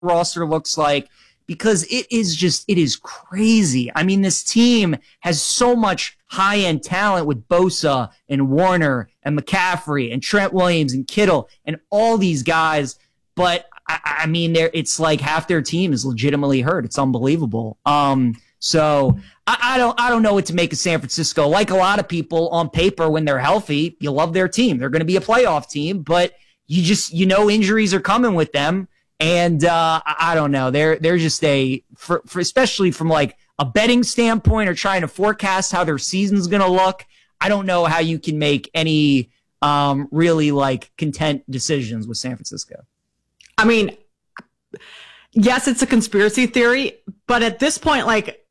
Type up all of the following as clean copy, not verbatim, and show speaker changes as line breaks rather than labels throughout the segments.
roster looks like, because it is crazy. I mean, this team has so much high-end talent with Bosa and Warner and McCaffrey and Trent Williams and Kittle and all these guys. But I mean, it's like half their team is legitimately hurt. It's unbelievable. So I don't know what to make of San Francisco. Like a lot of people on paper, when they're healthy, you love their team. They're going to be a playoff team, but you know injuries are coming with them. And I don't know. They're just for especially from like a betting standpoint or trying to forecast how their season's going to look. I don't know how you can make any really like content decisions with San Francisco.
I mean, yes, it's a conspiracy theory, but at this point, like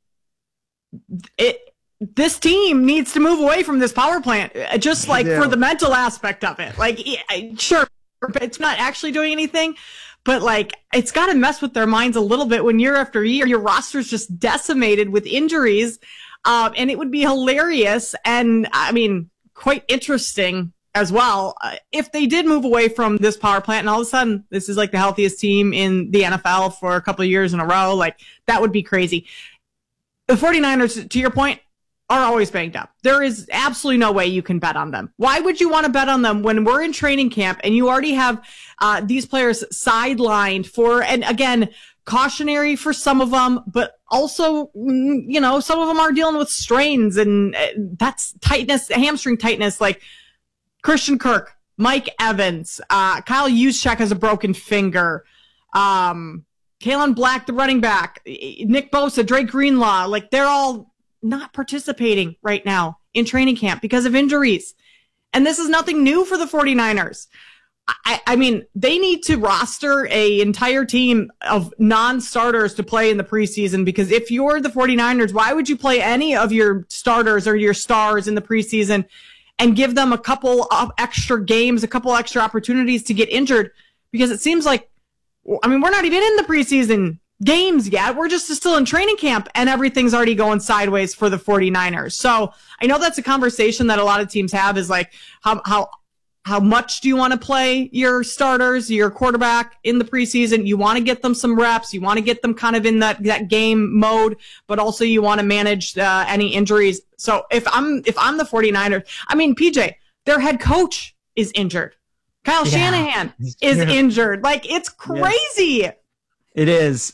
this team needs to move away from this power plant, just like for the mental aspect of it. Like, sure, it's not actually doing anything. But, like, it's got to mess with their minds a little bit when year after year, your roster's just decimated with injuries. And it would be hilarious and, I mean, quite interesting as well if they did move away from this power plant and all of a sudden this is, like, the healthiest team in the NFL for a couple of years in a row. Like, that would be crazy. The 49ers, to your point, are always banged up. There is absolutely no way you can bet on them. Why would you want to bet on them when we're in training camp and you already have these players sidelined for, and again, cautionary for some of them, but also, you know, some of them are dealing with strains and that's tightness, hamstring tightness, like Christian Kirk, Mike Evans, Kyle Juszczyk has a broken finger, Kalen Black, the running back, Nick Bosa, Drake Greenlaw, like they're all not participating right now in training camp because of injuries. And this is nothing new for the 49ers. I mean, they need to roster a entire team of non-starters to play in the preseason, because if you're the 49ers, why would you play any of your starters or your stars in the preseason and give them a couple of extra games, a couple extra opportunities to get injured? Because it seems like, I mean, we're not even in the preseason games yet. We're just still in training camp and everything's already going sideways for the 49ers. So I know that's a conversation that a lot of teams have, is like, how much do you want to play your starters, your quarterback in the preseason? You want to get them some reps. You want to get them kind of in that game mode, but also you want to manage any injuries. So if I'm the 49ers, I mean, PJ, their head coach is injured. Kyle Shanahan is injured. Like, it's crazy.
Yeah. It is.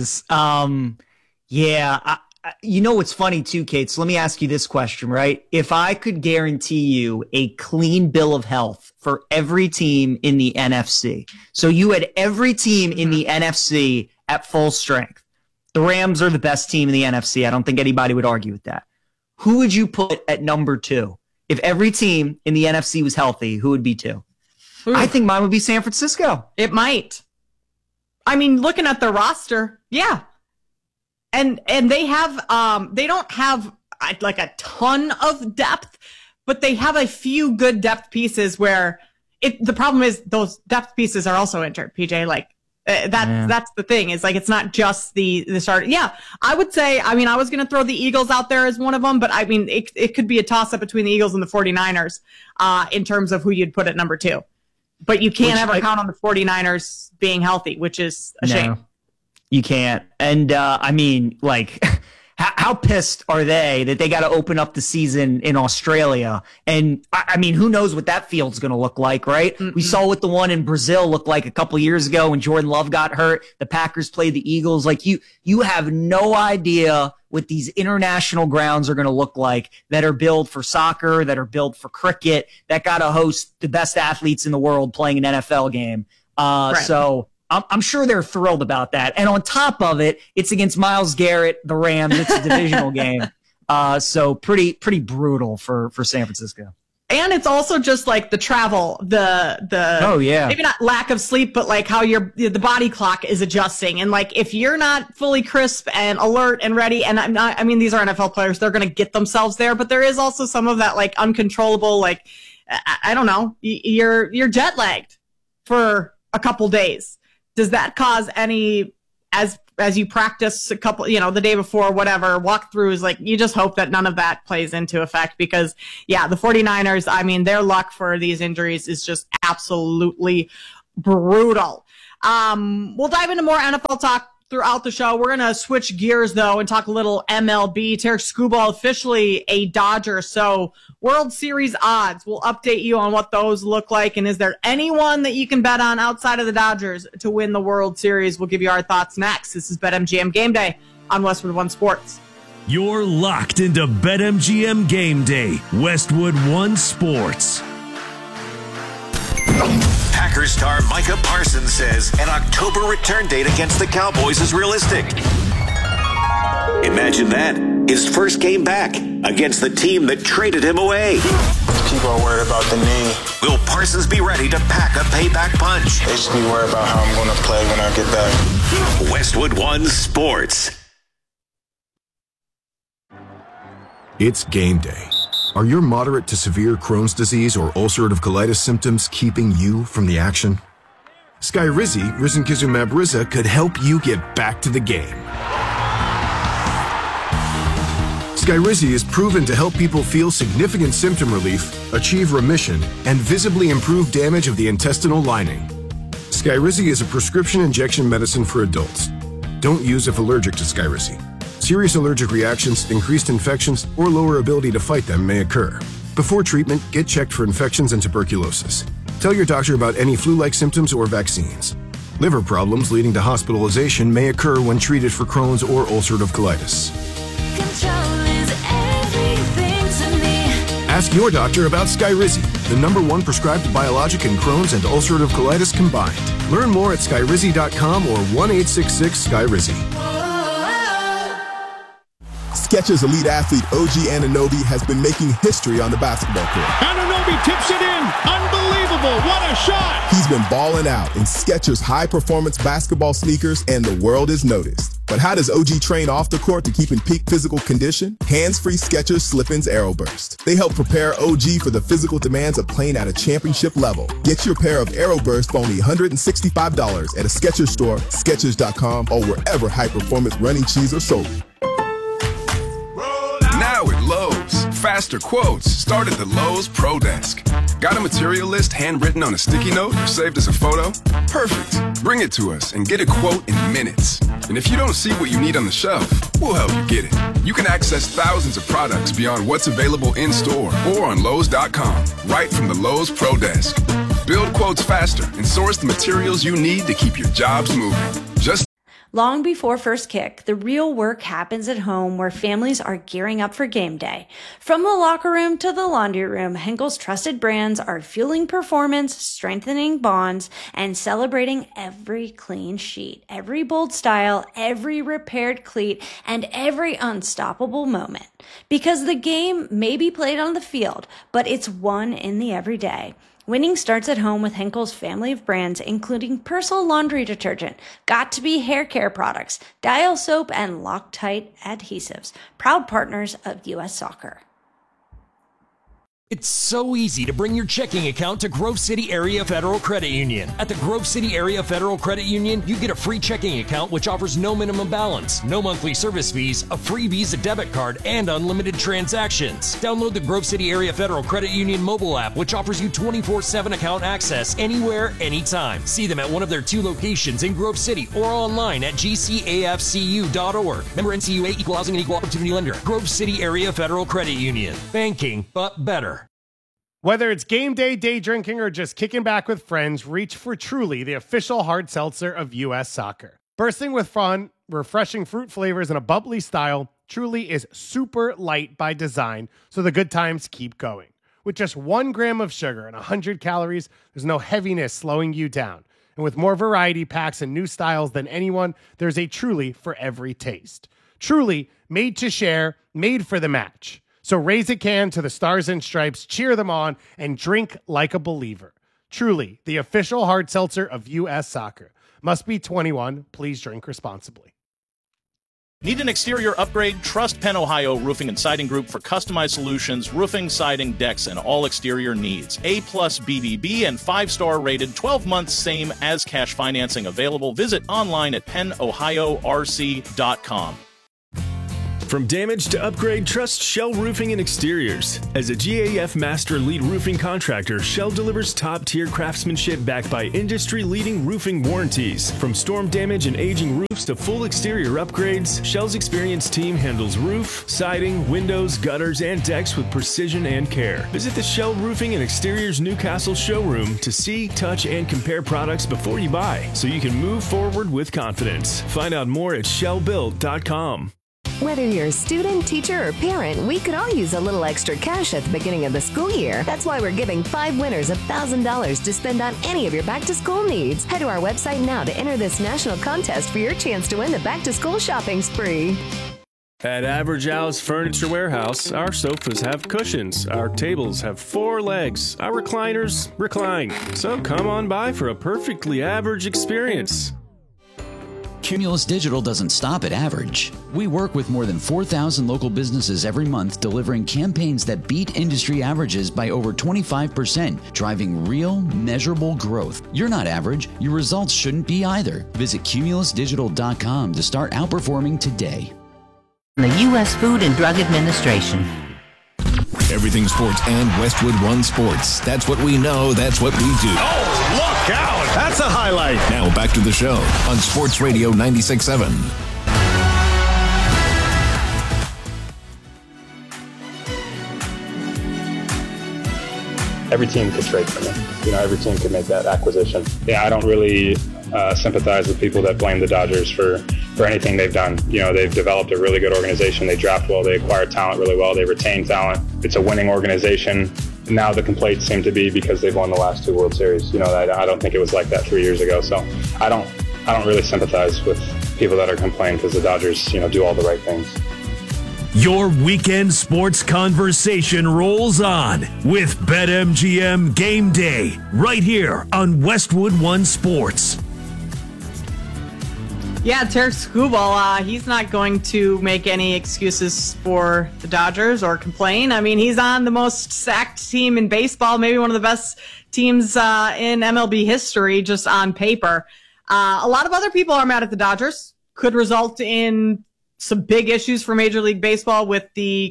You know what's funny too, Kate? So let me ask you this question, right? If I could guarantee you a clean bill of health for every team in the NFC, so you had every team in the NFC at full strength. The Rams are the best team in the NFC. I don't think anybody would argue with that. Who would you put at number 2? If every team in the NFC was healthy, who would be 2? I think mine would be San Francisco.
It might. I mean, looking at the roster, yeah. And they have, they don't have like a ton of depth, but they have a few good depth pieces where the problem is those depth pieces are also injured, PJ. Like, that's the thing, is like, it's not just the start. Yeah. I would say, I mean, I was going to throw the Eagles out there as one of them, but I mean, it could be a toss up between the Eagles and the 49ers, in terms of who you'd put at number 2. But you can't ever count on the 49ers being healthy, which is a shame.
You can't. And, I mean, like, how pissed are they that they got to open up the season in Australia? And, I mean, who knows what that field's going to look like, right? Mm-mm. We saw what the one in Brazil looked like a couple years ago when Jordan Love got hurt. The Packers played the Eagles. Like, you have no idea what these international grounds are going to look like, that are built for soccer, that are built for cricket, that got to host the best athletes in the world playing an NFL game. Right. So I'm sure they're thrilled about that. And on top of it, it's against Myles Garrett, the Rams. It's a divisional game. So pretty brutal for San Francisco.
And it's also just like the travel, maybe not lack of sleep, but like how the body clock is adjusting. And like, if you're not fully crisp and alert and ready, and I mean, these are NFL players, they're going to get themselves there, but there is also some of that like uncontrollable, like, I don't know, you're jet lagged for a couple days. Does that cause any, as you practice a couple, the day before, whatever, walkthroughs, like, you just hope that none of that plays into effect, because, yeah, the 49ers, I mean, their luck for these injuries is just absolutely brutal. We'll dive into more NFL talk throughout the show. We're going to switch gears, though, and talk a little MLB. Tarik Skubal officially a Dodger. So World Series odds, we'll update you on what those look like. And is there anyone that you can bet on outside of the Dodgers to win the World Series? We'll give you our thoughts next. This is BetMGM Game Day on Westwood One Sports.
You're locked into BetMGM Game Day, Westwood One Sports.
Packers star Micah Parsons says an October return date against the Cowboys is realistic. Imagine that. His first game back against the team that traded him away.
People are worried about the knee.
Will Parsons be ready to pack a payback punch?
They should be worried about how I'm going to play when I get back.
Westwood One Sports.
It's game day. Are your moderate to severe Crohn's disease or ulcerative colitis symptoms keeping you from the action? Skyrizi, risankizumab Riza, could help you get back to the game. Skyrizi is proven to help people feel significant symptom relief, achieve remission, and visibly improve damage of the intestinal lining. Skyrizi is a prescription injection medicine for adults. Don't use if allergic to Skyrizi. Serious allergic reactions, increased infections, or lower ability to fight them may occur. Before treatment, get checked for infections and tuberculosis. Tell your doctor about any flu-like symptoms or vaccines. Liver problems leading to hospitalization may occur when treated for Crohn's or ulcerative colitis.
Control is everything to me.
Ask your doctor about Skyrizi, the #1 prescribed biologic in Crohn's and ulcerative colitis combined. Learn more at skyrizi.com or 1-866-SKYRIZI.
Skechers elite athlete OG Anunoby has been making history on the basketball court.
Anunoby tips it in. Unbelievable. What a shot.
He's been balling out in Skechers high-performance basketball sneakers, and the world is noticed. But how does OG train off the court to keep in peak physical condition? Hands-free Skechers Slip-ins Aeroburst. They help prepare OG for the physical demands of playing at a championship level. Get your pair of Aeroburst for only $165 at a Skechers store, Skechers.com, or wherever high-performance running shoes are sold.
Now at Lowe's, faster quotes start at the Lowe's Pro Desk. Got a material list handwritten on a sticky note or saved as a photo? Perfect. Bring it to us and get a quote in minutes. And if you don't see what you need on the shelf, we'll help you get it. You can access thousands of products beyond what's available in store or on Lowe's.com, right from the Lowe's Pro Desk. Build quotes faster and source the materials you need to keep your jobs moving.
Long before first kick, the real work happens at home where families are gearing up for game day. From the locker room to the laundry room, Henkel's trusted brands are fueling performance, strengthening bonds, and celebrating every clean sheet, every bold style, every repaired cleat, and every unstoppable moment. Because the game may be played on the field, but it's won in the everyday. Winning starts at home with Henkel's family of brands, including Persil laundry detergent, Got2b hair care products, Dial soap, and Loctite adhesives, proud partners of U.S. Soccer.
It's so easy to bring your checking account to Grove City Area Federal Credit Union. At the Grove City Area Federal Credit Union, you get a free checking account which offers no minimum balance, no monthly service fees, a free Visa debit card, and unlimited transactions. Download the Grove City Area Federal Credit Union mobile app, which offers you 24/7 account access anywhere, anytime. See them at one of their 2 locations in Grove City or online at gcafcu.org. Member NCUA, Equal Housing and Equal Opportunity Lender. Grove City Area Federal Credit Union. Banking, but better.
Whether it's game day, day drinking, or just kicking back with friends, reach for Truly, the official hard seltzer of U.S. Soccer. Bursting with fun, refreshing fruit flavors, and a bubbly style, Truly is super light by design, so the good times keep going. With just 1 gram of sugar and 100 calories, there's no heaviness slowing you down. And with more variety packs and new styles than anyone, there's a Truly for every taste. Truly, made to share, made for the match. So raise a can to the Stars and Stripes, cheer them on, and drink like a believer. Truly, the official hard seltzer of U.S. Soccer. Must be 21. Please drink responsibly.
Need an exterior upgrade? Trust Penn Ohio Roofing and Siding Group for customized solutions, roofing, siding, decks, and all exterior needs. A+ BBB and 5-star rated, 12 months same as cash financing available. Visit online at pennohiorc.com.
From damage to upgrade, trust Shell Roofing and Exteriors. As a GAF Master Lead Roofing Contractor, Shell delivers top-tier craftsmanship backed by industry-leading roofing warranties. From storm damage and aging roofs to full exterior upgrades, Shell's experienced team handles roof, siding, windows, gutters, and decks with precision and care. Visit the Shell Roofing and Exteriors Newcastle showroom to see, touch, and compare products before you buy, so you can move forward with confidence. Find out more at shellbuilt.com.
Whether you're a student, teacher, or parent, we could all use a little extra cash at the beginning of the school year. That's why we're giving 5 winners $1,000 to spend on any of your back-to-school needs. Head to our website now to enter this national contest for your chance to win the back-to-school shopping spree.
At Average Al's Furniture Warehouse, our sofas have cushions, our tables have 4 legs, our recliners recline. So come on by for a perfectly average experience.
Cumulus Digital doesn't stop at average. We work with more than 4,000 local businesses every month, delivering campaigns that beat industry averages by over 25%, driving real, measurable growth. You're not average. Your results shouldn't be either. Visit cumulusdigital.com to start outperforming today.
The U.S. Food and Drug Administration.
Everything sports and Westwood One Sports. That's what we know. That's what we do.
Oh, look out. That's a highlight.
Now back to the show on Sports Radio 96.7.
Every team could trade for me. You know, every team could make that acquisition. Yeah, I don't really sympathize with people that blame the Dodgers for anything they've done. You know, they've developed a really good organization. They draft well. They acquire talent really well. They retain talent. It's a winning organization. Now the complaints seem to be because they've won the last 2 World Series. You know, I don't think it was like that 3 years ago. So I don't really sympathize with people that are complaining because the Dodgers, you know, do all the right things.
Your weekend sports conversation rolls on with BetMGM Game Day right here on Westwood One Sports.
Yeah, Tarik Skubal, he's not going to make any excuses for the Dodgers or complain. I mean, he's on the most sacked team in baseball, maybe one of the best teams in MLB history, just on paper. A lot of other people are mad at the Dodgers. Could result in some big issues for Major League Baseball with the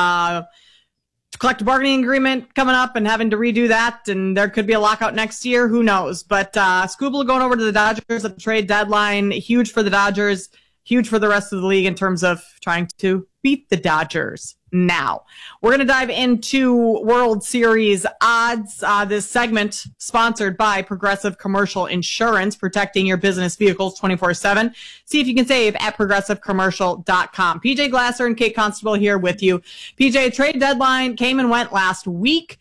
collective bargaining agreement coming up and having to redo that, and there could be a lockout next year. Who knows? But Skubal going over to the Dodgers at the trade deadline, huge for the Dodgers, huge for the rest of the league in terms of trying to beat the Dodgers. Now, we're going to dive into World Series odds. This segment sponsored by Progressive Commercial Insurance, protecting your business vehicles 24/7. See if you can save at progressivecommercial.com. PJ Glasser and Kate Constable here with you. PJ, trade deadline came and went last week.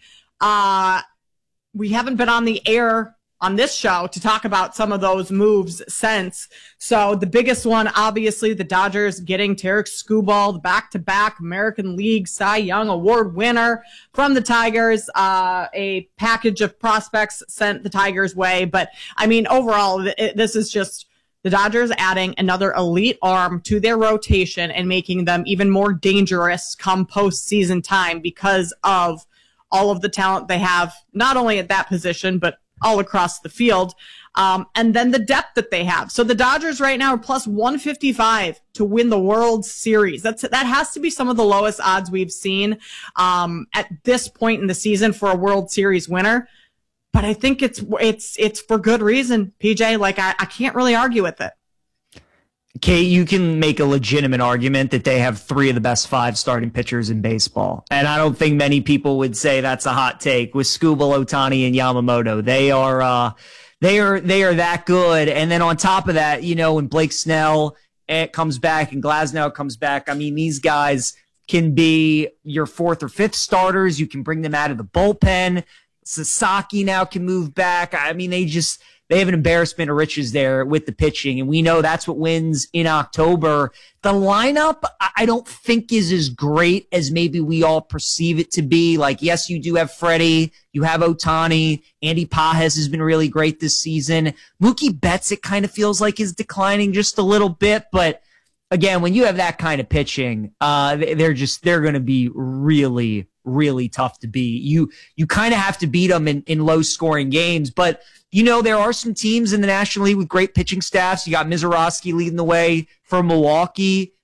We haven't been on the air on this show to talk about some of those moves since. So the biggest one, obviously, the Dodgers getting Tarik Skubal, the back-to-back American League Cy Young Award winner from the Tigers. A package of prospects sent the Tigers' way. But, I mean, overall, this is just the Dodgers adding another elite arm to their rotation and making them even more dangerous come postseason time because of all of the talent they have, not only at that position, but all across the field. And then the depth that they have. So the Dodgers right now are plus 155 to win the World Series. That has to be some of the lowest odds we've seen at this point in the season for a World Series winner. But I think it's for good reason, PJ. Like, I can't really argue with it.
Kate, you can make a legitimate argument that they have 3 of the best 5 starting pitchers in baseball. And I don't think many people would say that's a hot take with Skubal, Ohtani, and Yamamoto. They are that good. And then on top of that, you know, when Blake Snell comes back and Glasnow comes back, I mean, these guys can be your 4th or 5th starters. You can bring them out of the bullpen. Sasaki now can move back. I mean, they have an embarrassment of riches there with the pitching, and we know that's what wins in October. The lineup, I don't think is as great as maybe we all perceive it to be. Like, yes, you do have Freddie, you have Ohtani, Andy Pages has been really great this season. Mookie Betts, it kind of feels like is declining just a little bit, but again, when you have that kind of pitching, they're going to be really, really tough to beat. You kind of have to beat them in low scoring games, but you know, there are some teams in the National League with great pitching staffs. You got Mizorowski leading the way for Milwaukee.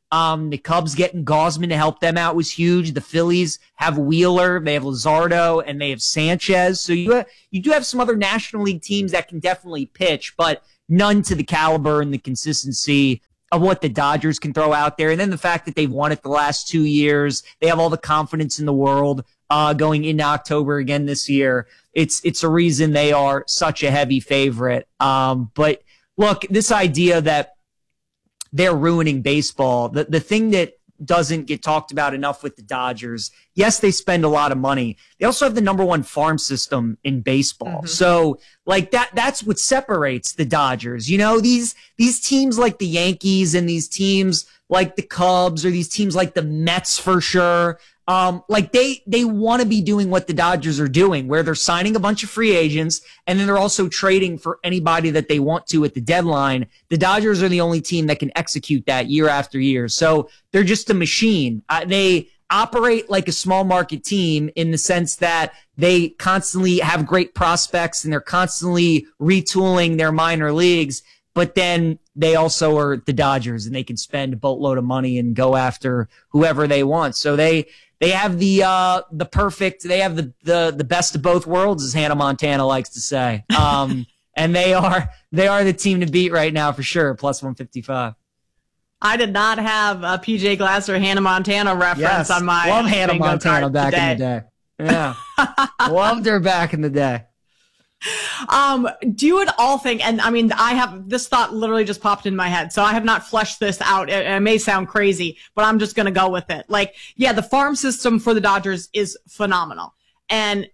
The Cubs getting Gausman to help them out was huge. The Phillies have Wheeler, they have Luzardo, and they have Sanchez. So you do have some other National League teams that can definitely pitch, but none to the caliber and the consistency of what the Dodgers can throw out there. And then the fact that they've won it the last 2 years, they have all the confidence in the world going into October again this year. It's a reason they are such a heavy favorite. But look, this idea that they're ruining baseball, the thing that doesn't get talked about enough with the Dodgers, yes, they spend a lot of money. They also have the #1 farm system in baseball. So like that's what separates the Dodgers. You know, these teams like the Yankees and these teams like the Cubs or these teams like the Mets for sure. Like they want to be doing what the Dodgers are doing, where they're signing a bunch of free agents and then they're also trading for anybody that they want to at the deadline. The Dodgers are the only team that can execute that year after year. So they're just a machine. They operate like a small market team in the sense that they constantly have great prospects and they're constantly retooling their minor leagues. But then they also are the Dodgers and they can spend a boatload of money and go after whoever they want. So they have the best of both worlds, as Hannah Montana likes to say. And they are the team to beat right now for sure. Plus 155.
I did not have a PJ Glasser Hannah Montana reference on my
love Hannah Montana back in the day. Yeah. Loved her back in the day.
Do you at all think, and I mean, I have this thought literally just popped in my head, so I have not fleshed this out. It may sound crazy, but I'm just going to go with it. Like, yeah, the farm system for the Dodgers is phenomenal. And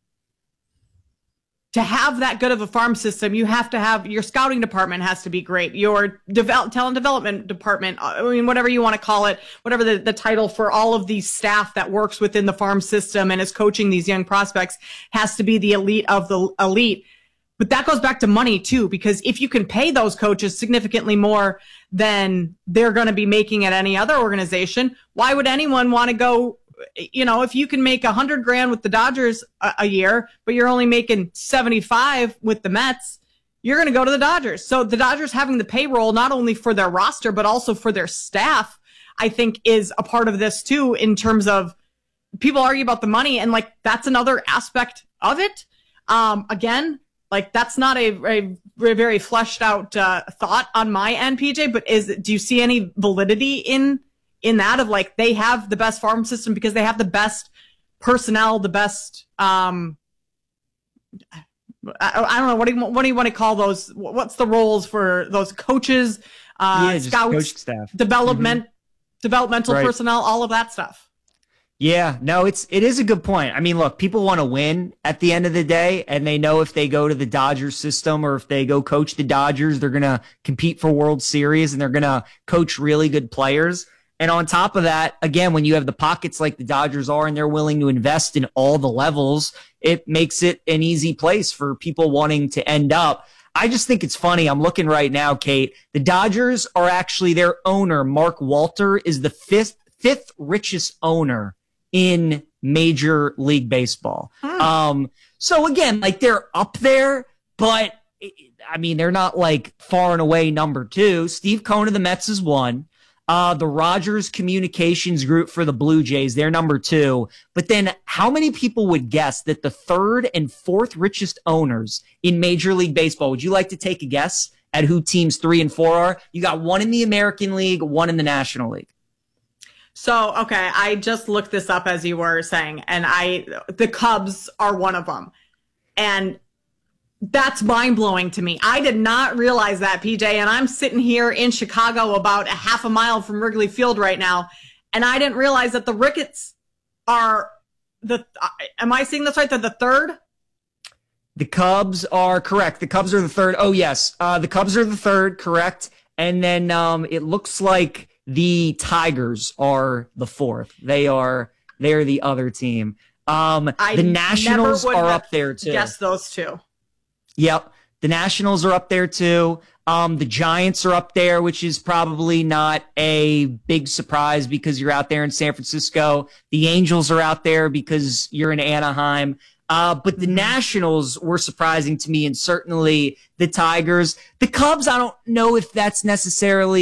to have that good of a farm system, you have to have your scouting department has to be great. Your talent development department, I mean, whatever you want to call it, whatever the title for all of the staff that works within the farm system and is coaching these young prospects has to be the elite of the elite. But that goes back to money too, because if you can pay those coaches significantly more than they're going to be making at any other organization, why would anyone want to go? You know, if you can make $100,000 with the Dodgers a year, but you're only making 75 with the Mets, you're going to go to the Dodgers. So the Dodgers having the payroll, not only for their roster, but also for their staff, I think is a part of this too, in terms of people argue about the money. And like, that's another aspect of it. Again, like that's not a very fleshed out thought on my end, PJ, but do you see any validity in that of like they have the best farm system because they have the best personnel, the best I don't know, what do you want to call those? What's the roles for those coaches, scouts,
coach staff,
developmental
Right.
personnel, all of that stuff?
Yeah, no, it is a good point. I mean, look, people want to win at the end of the day, and they know if they go to the Dodgers system or if they go coach the Dodgers, they're going to compete for World Series and they're going to coach really good players. And on top of that, again, when you have the pockets like the Dodgers are and they're willing to invest in all the levels, it makes it an easy place for people wanting to end up. I just think it's funny. I'm looking right now, Kate. The Dodgers are actually, their owner, Mark Walter, is the fifth richest owner in Major League Baseball. So again, like they're up there, but I mean, they're not like far and away number 2. Steve Cohen of the Mets is 1. The Rogers Communications Group for the Blue Jays, they're number 2. But then how many people would guess that the 3rd and 4th richest owners in Major League Baseball, would you like to take a guess at who teams 3 and 4 are? You got 1 in the American League, 1 in the National League.
So, okay, I just looked this up as you were saying, and the Cubs are one of them. And that's mind-blowing to me. I did not realize that, PJ, and I'm sitting here in Chicago about a half a mile from Wrigley Field right now, and I didn't realize that the Ricketts are am I seeing this right? They're the 3rd?
The Cubs are correct. The Cubs are the 3rd. Oh, yes. The Cubs are the 3rd, correct. And then it looks like the Tigers are the 4th. They're the other team. The Nationals are up there too.
Guess those two.
Yep. The Nationals are up there too. The Giants are up there, which is probably not a big surprise because you're out there in San Francisco. The Angels are out there because you're in Anaheim. But the Nationals were surprising to me, and certainly the Tigers. The Cubs, I don't know if that's necessarily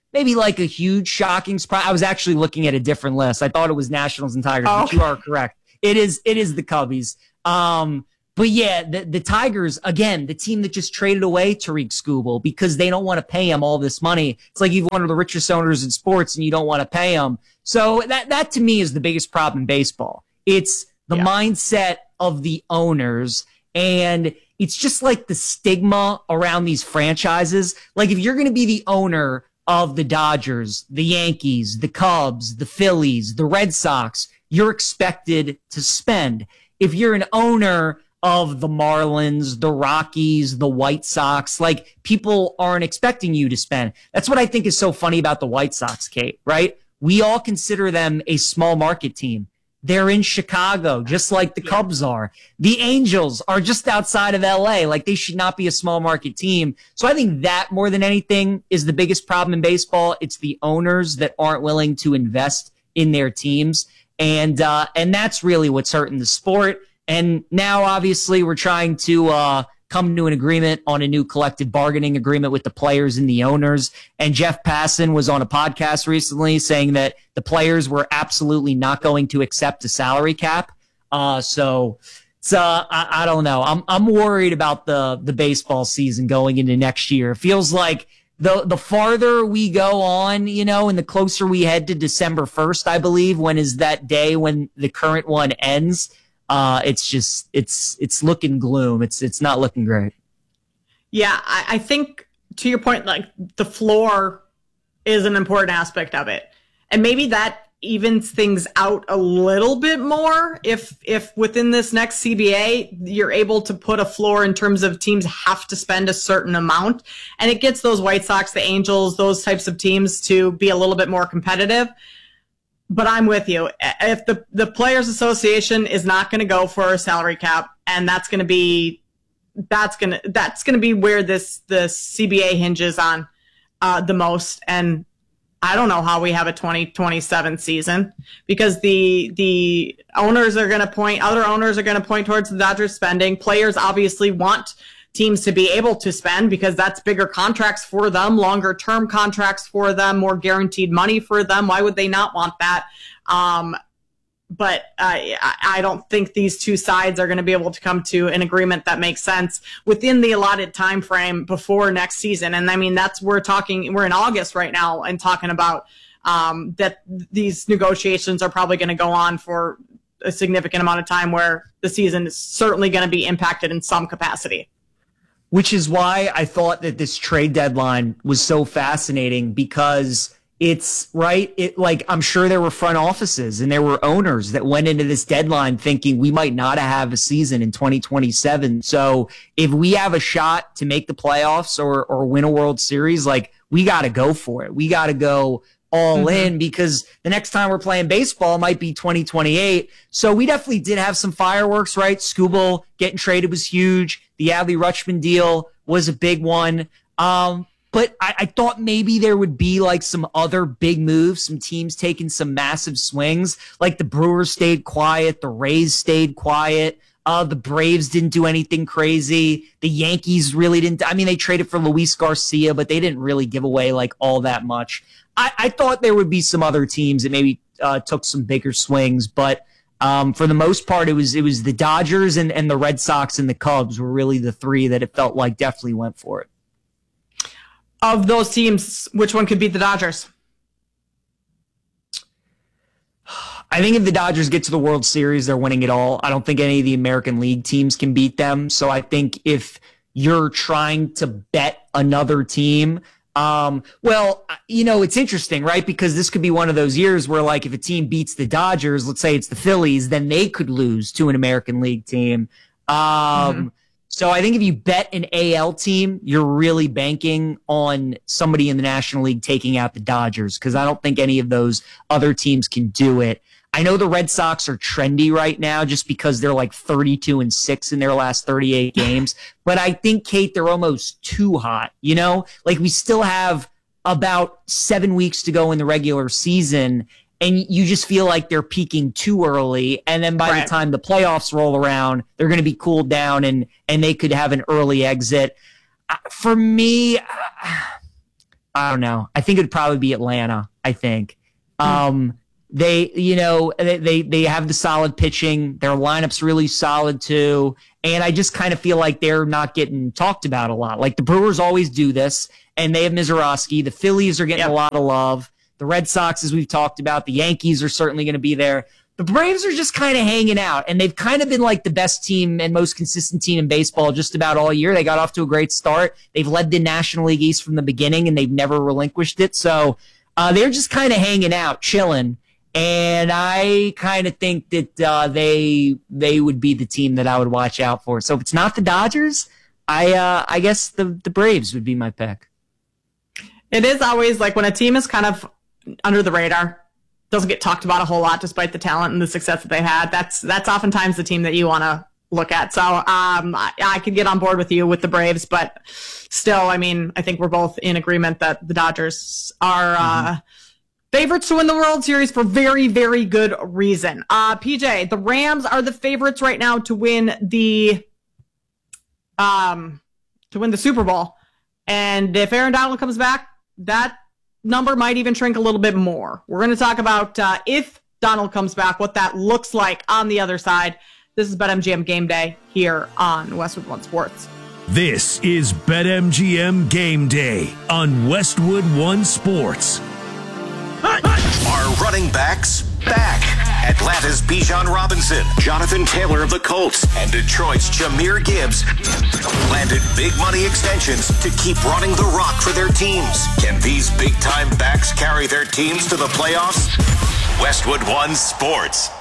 maybe like a huge shocking surprise. I was actually looking at a different list. I thought it was Nationals and Tigers, but you are correct. It is the Cubbies. But yeah, the Tigers, again, the team that just traded away Tariq Skubal because they don't want to pay him all this money. It's like you've one of the richest owners in sports and you don't want to pay him. So that to me is the biggest problem in baseball. It's the mindset of the owners, and it's just like the stigma around these franchises. Like if you're going to be the owner of the Dodgers, the Yankees, the Cubs, the Phillies, the Red Sox, you're expected to spend. If you're an owner of the Marlins, the Rockies, the White Sox, like people aren't expecting you to spend. That's what I think is so funny about the White Sox, Kate, right? We all consider them a small market team. They're in Chicago, just like the Cubs are. The Angels are just outside of LA. Like they should not be a small market team. So I think that more than anything is the biggest problem in baseball. It's the owners that aren't willing to invest in their teams. And that's really what's hurting the sport. And now, obviously, we're trying to come to an agreement on a new collective bargaining agreement with the players and the owners. And Jeff Passan was on a podcast recently saying that the players were absolutely not going to accept a salary cap. So I don't know. I'm worried about the baseball season going into next year. It feels like the farther we go on, and the closer we head to December 1st, I believe, when is that day when the current one ends. It's looking gloom. It's not looking great.
Yeah, I think to your point, like the floor is an important aspect of it. And maybe that evens things out a little bit more if within this next CBA, you're able to put a floor in terms of teams have to spend a certain amount. And it gets those White Sox, the Angels, those types of teams to be a little bit more competitive. But I'm with you. If the Players Association is not going to go for a salary cap, and that's going to be where the CBA hinges on the most. And I don't know how we have a 2027 season because the owners are going to point, other owners are going to point towards the Dodgers spending. Players obviously want teams to be able to spend because that's bigger contracts for them, longer term contracts for them, more guaranteed money for them. Why would they not want that? But I don't think these two sides are going to be able to come to an agreement that makes sense within the allotted time frame before next season. And I mean, we're in August right now and talking about that these negotiations are probably going to go on for a significant amount of time where the season is certainly going to be impacted in some capacity.
Which is why I thought that this trade deadline was so fascinating because it's right. I'm sure there were front offices and there were owners that went into this deadline thinking we might not have a season in 2027. So if we have a shot to make the playoffs or win a World Series, like we got to go for it. We got to go all in because the next time we're playing baseball might be 2028. So we definitely did have some fireworks, right? Skubal getting traded was huge. The Adley Rutschman deal was a big one. But I thought maybe there would be like some other big moves, some teams taking some massive swings. Like the Brewers stayed quiet. The Rays stayed quiet. The Braves didn't do anything crazy. The Yankees really didn't. I mean, they traded for Luis Garcia, but they didn't really give away like all that much. I thought there would be some other teams that maybe took some bigger swings, but for the most part, it was the Dodgers and the Red Sox and the Cubs were really the three that it felt like definitely went for it.
Of those teams, which one could beat the Dodgers?
I think if the Dodgers get to the World Series, they're winning it all. I don't think any of the American League teams can beat them. So I think if you're trying to bet another team, it's interesting, right? Because this could be one of those years where, like, if a team beats the Dodgers, let's say it's the Phillies, then they could lose to an American League team. So I think if you bet an AL team, you're really banking on somebody in the National League taking out the Dodgers because I don't think any of those other teams can do it. I know the Red Sox are trendy right now just because they're like 32-6 in their last 38 games. But I think, Kate, they're almost too hot. Like we still have about 7 weeks to go in the regular season. And you just feel like they're peaking too early. And then by the time the playoffs roll around, they're going to be cooled down and they could have an early exit. For me, I don't know. I think it'd probably be Atlanta. I think. They have the solid pitching. Their lineup's really solid too. And I just kind of feel like they're not getting talked about a lot. Like the Brewers always do this, and they have Mizorowski. The Phillies are getting a lot of love. The Red Sox, as we've talked about, the Yankees are certainly going to be there. The Braves are just kind of hanging out, and they've kind of been like the best team and most consistent team in baseball just about all year. They got off to a great start. They've led the National League East from the beginning, and they've never relinquished it. So they're just kind of hanging out, chilling. And I kind of think that they would be the team that I would watch out for. So if it's not the Dodgers, I guess the Braves would be my pick.
It is always like when a team is kind of under the radar, doesn't get talked about a whole lot despite the talent and the success that they had. That's oftentimes the team that you want to look at. So I could get on board with you with the Braves, but still, I mean, I think we're both in agreement that the Dodgers are favorites to win the World Series for very, very good reason. PJ, the Rams are the favorites right now to win the Super Bowl. And if Aaron Donald comes back, that number might even shrink a little bit more. We're going to talk about if Donald comes back, what that looks like on the other side. This is BetMGM Game Day here on Westwood One Sports.
This is BetMGM Game Day on Westwood One Sports.
Are running backs back? Atlanta's Bijan Robinson, Jonathan Taylor of the Colts, and Detroit's Jahmyr Gibbs landed big money extensions to keep running the rock for their teams. Can these big-time backs carry their teams to the playoffs? Westwood One Sports.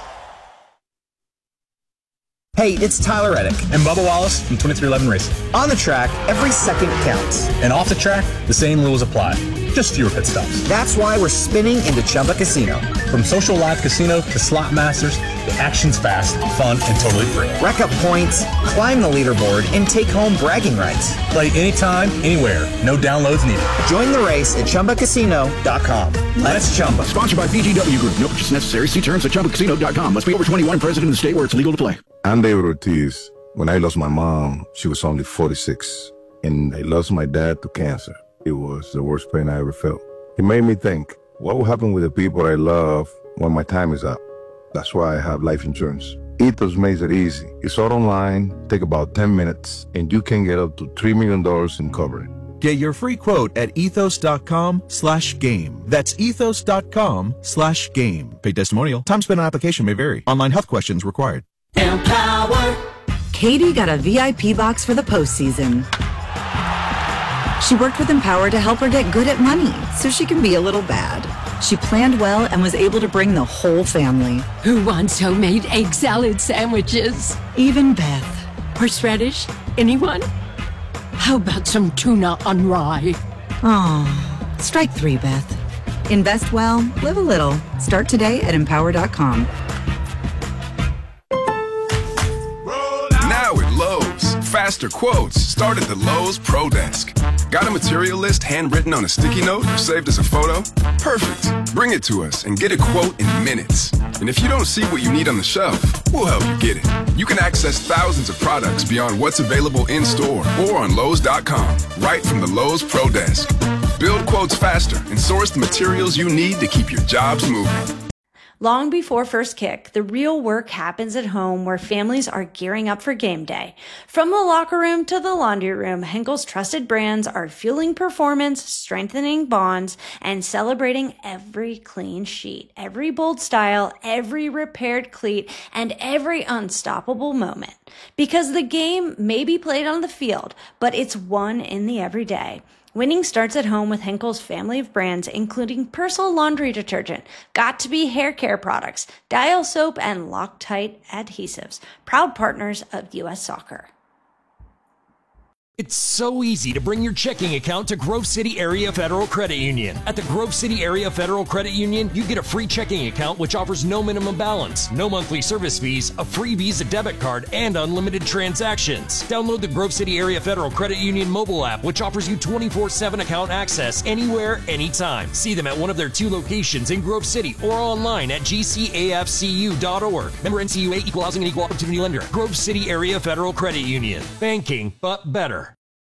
Hey, it's Tyler Reddick
and Bubba Wallace from 2311 Racing.
On the track, every second counts.
And off the track, the same rules apply. Just fewer pit stops.
That's why we're spinning into Chumba Casino.
From social live casino to slot masters, the action's fast, fun, and totally free.
Rack up points, climb the leaderboard, and take home bragging rights.
Play anytime, anywhere. No downloads needed.
Join the race at ChumbaCasino.com. Let's Chumba.
Sponsored by VGW Group. No purchase necessary. See terms at ChumbaCasino.com. Must be over 21 present in the state where it's legal to play.
I'm David Ortiz. When I lost my mom, she was only 46. And I lost my dad to cancer. It was the worst pain I ever felt. It made me think, what will happen with the people I love when my time is up? That's why I have life insurance. Ethos makes it easy. It's all online, take about 10 minutes, and you can get up to $3 million in coverage.
Get your free quote at ethos.com/game. That's ethos.com/game. Paid testimonial. Time spent on application may vary. Online health questions required.
Empower. Katie got a VIP box for the postseason. She worked with Empower to help her get good at money so she can be a little bad. She planned well and was able to bring the whole family.
Who wants homemade egg salad sandwiches?
Even Beth.
Horseradish? Anyone? How about some tuna on rye?
Oh, strike 3, Beth. Invest well, live a little. Start today at Empower.com.
Now at Lowe's, faster quotes start at the Lowe's Pro Desk. Got a material list handwritten on a sticky note or saved as a photo? Perfect. Bring it to us and get a quote in minutes. And if you don't see what you need on the shelf, we'll help you get it. You can access thousands of products beyond what's available in store or on Lowe's.com, right from the Lowe's Pro Desk. Build quotes faster and source the materials you need to keep your jobs moving.
Long before first kick, the real work happens at home where families are gearing up for game day. From the locker room to the laundry room, Henkel's trusted brands are fueling performance, strengthening bonds, and celebrating every clean sheet, every bold style, every repaired cleat, and every unstoppable moment. Because the game may be played on the field, but it's won in the everyday. Winning starts at home with Henkel's family of brands, including Persil laundry detergent, Got2b hair care products, Dial soap, and Loctite adhesives. Proud partners of U.S. Soccer.
It's so easy to bring your checking account to Grove City Area Federal Credit Union. At the Grove City Area Federal Credit Union, you get a free checking account which offers no minimum balance, no monthly service fees, a free Visa debit card, and unlimited transactions. Download the Grove City Area Federal Credit Union mobile app, which offers you 24/7 account access anywhere, anytime. See them at one of their 2 locations in Grove City or online at gcafcu.org. Member NCUA, Equal Housing and Equal Opportunity Lender. Grove City Area Federal Credit Union. Banking, but better.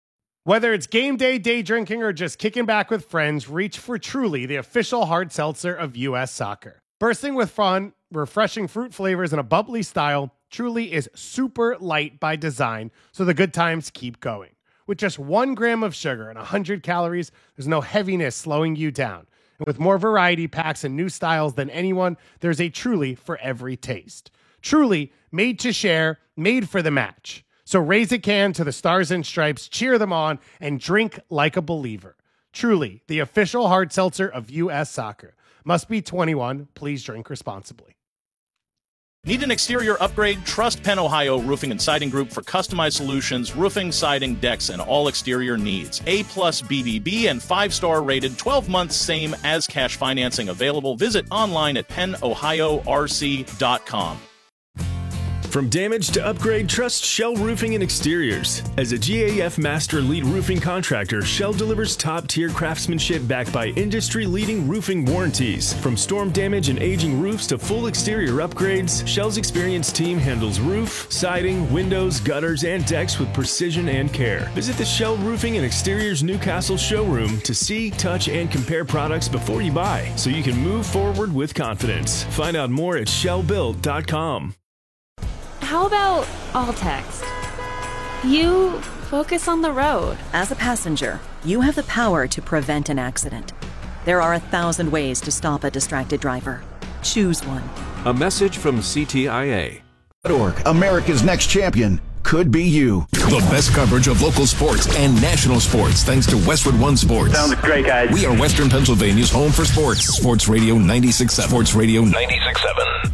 Whether it's game day, day drinking, or just kicking back with friends, reach for Truly, the official hard seltzer of U.S. Soccer. Bursting with fun, refreshing fruit flavors, and a bubbly style, Truly is super light by design, so the good times keep going. With just 1 gram of sugar and 100 calories, there's no heaviness slowing you down. And with more variety packs and new styles than anyone, there's a Truly for every taste. Truly, made to share, made for the match. So raise a can to the Stars and Stripes, cheer them on, and drink like a believer. Truly, the official hard seltzer of U.S. Soccer. Must be 21. Please drink responsibly.
Need an exterior upgrade? Trust Penn Ohio Roofing and Siding Group for customized solutions, roofing, siding, decks, and all exterior needs. A+ BBB and 5-star rated, 12 months same as cash financing available. Visit online at pennohiorc.com.
From damage to upgrade, trust Shell Roofing and Exteriors. As a GAF Master Lead Roofing Contractor, Shell delivers top-tier craftsmanship backed by industry-leading roofing warranties. From storm damage and aging roofs to full exterior upgrades, Shell's experienced team handles roof, siding, windows, gutters, and decks with precision and care. Visit the Shell Roofing and Exteriors Newcastle showroom to see, touch, and compare products before you buy, so you can move forward with confidence. Find out more at shellbuilt.com.
How about all text? You focus on the road.
As a passenger, you have the power to prevent an accident. There are 1,000 ways to stop a distracted driver. Choose one.
A message from CTIA.
America's next champion could be you.
The best coverage of local sports and national sports thanks to Westwood One Sports.
Sounds great, guys.
We are Western Pennsylvania's home for sports. Sports Radio 96.7. Sports Radio 96.7.